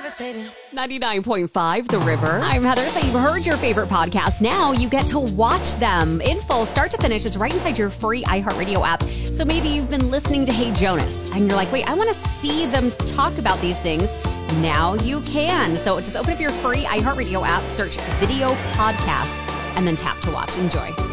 99.5 The River. I'm Heather. So you've heard your favorite podcast. Now you get to watch them in full, start to finish. It's right inside your free iHeartRadio app. So maybe you've been listening to Hey Jonas and you're like, wait, I want to see them talk about these things. Now you can. So just open up your free iHeartRadio app, search video podcasts, and then tap to watch. Enjoy.